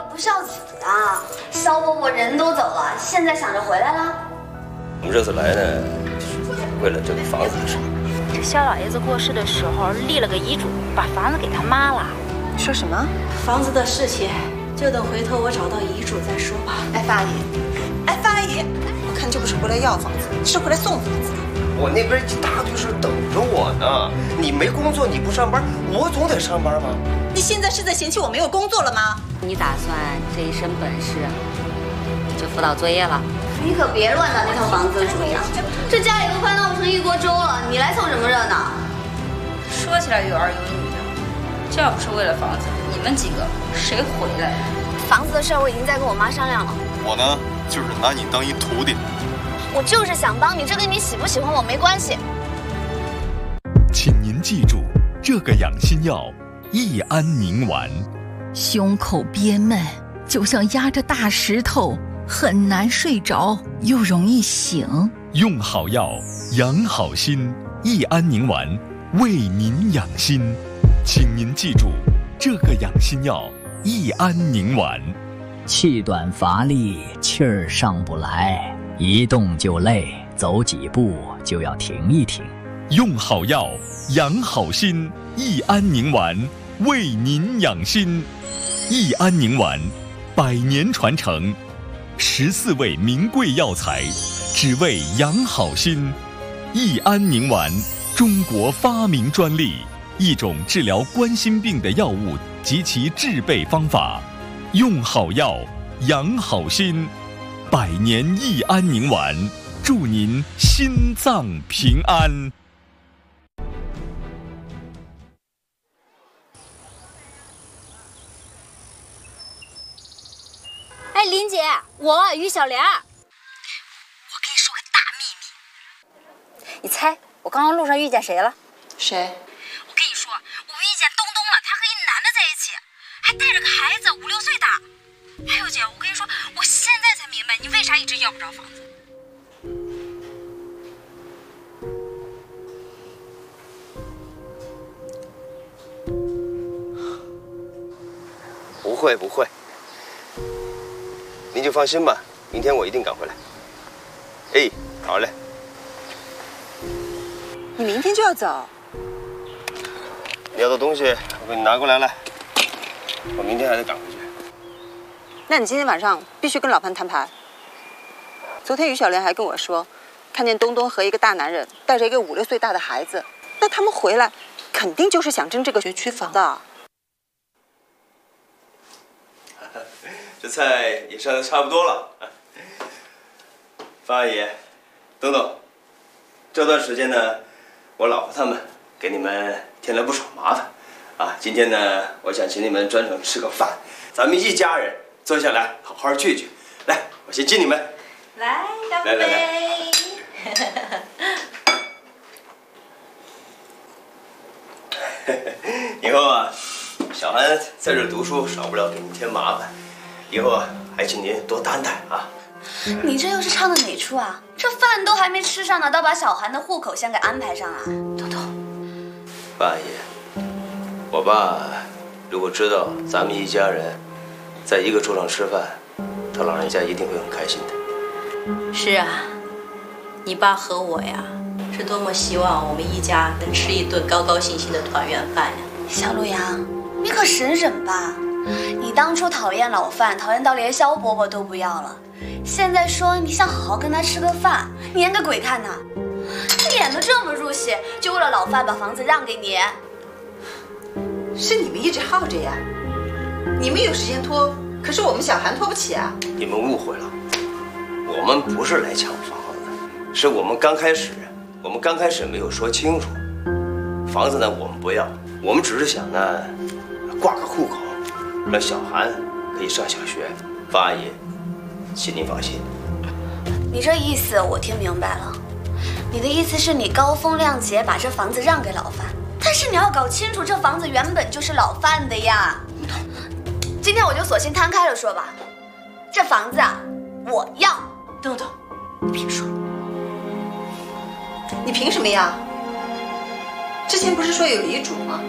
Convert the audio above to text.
要不孝子的。肖伯伯人都走了，现在想着回来了。 我们这次来呢，就是为了这个房子的事。 这肖老爷子过世的时候立了个遗嘱，把房子给他妈了。 你说什么？房子的事情就等回头我找到遗嘱再说吧。 哎，发阿姨，哎，发阿姨，我看这不是回来要房子，是回来送房子的。 我那边一大堆事等着我呢。你没工作，你不上班，我总得上班吗？ 你现在是在嫌弃我没有工作了吗？ 你打算这一身本事就辅导作业了？ 你可别乱打那套房子的主意啊！这家里都快闹成一锅粥了，你来凑什么热闹？ 说起来有儿有女的，这要不是为了房子，你们几个谁回来？ 房子的事我已经在跟我妈商量了。 我呢，就是拿你当一徒弟。 我就是想帮你，这跟你喜不喜欢我没关系。 请您记住，这个养心药益安宁丸。 胸口憋闷，就像压着大石头，很难睡着，又容易醒。 用好药，养好心，益安宁丸为您养心。请您记住，这个养心药益安宁丸。 气短乏力，气儿上不来，一动就累，走几步就要停一停。 用好药，养好心，益安宁丸为您养心。益安宁丸100年传承，14味名贵药材，只为养好心。益安宁丸，中国发明专利，一种治疗冠心病的药物及其制备方法。用好药，养好心，100年益安宁丸，祝您心脏平安。 哎，林姐，我于小莲。我跟你说个大秘密，你猜我刚刚路上遇见谁了？ 谁？ 我跟你说，我遇见东东了，他和一男的在一起，还带着个孩子，5、6岁大。还有姐，我跟你说，我现在才明白你为啥一直要不着房子。 不会不会，您就放心吧，明天我一定赶回来。哎，好嘞。 你明天就要走？ 你要的东西我给你拿过来了，我明天还得赶回去。 那你今天晚上必须跟老潘摊牌。昨天于小莲还跟我说，看见东东和一个大男人带着一个5、6岁大的孩子，那他们回来肯定就是想争这个学区房的。 这菜也上的差不多了。方阿姨，东东，这段时间呢，我老婆他们给你们添了不少麻烦啊。今天呢，我想请你们专程吃个饭，咱们一家人坐下来好好聚聚。来，我先敬你们。 来，干杯！ 来。以后啊，小韩在这读书，少不了给您添麻烦。以后啊，还请您多担待啊。 你这又是唱的哪出啊？这饭都还没吃上呢，倒把小韩的户口先给安排上了。豆豆， 爸爷，我爸如果知道咱们一家人在一个桌上吃饭，他老人家一定会很开心的。 是啊，你爸和我呀，是多么希望我们一家能吃一顿高高兴兴的团圆饭呀！ 小陆阳，你可省省吧。你当初讨厌老范，讨厌到连肖伯伯都不要了，现在说你想好好跟他吃个饭，你演给鬼看呐？你演得这么入戏，就为了老范把房子让给你？ 是你们一直耗着呀，你们有时间拖，可是我们小韩拖不起啊。 你们误会了，我们不是来抢房子的，是我们刚开始没有说清楚。房子呢，我们不要，我们只是想呢挂个户口，让小韩可以上小学。方阿姨，请您放心。 你这意思我听明白了，你的意思是你高风亮节把这房子让给老范，但是你要搞清楚，这房子原本就是老范的呀。今天我就索性摊开了说吧，这房子啊，我要。 豆豆，你别说，你凭什么呀？之前不是说有遗嘱吗？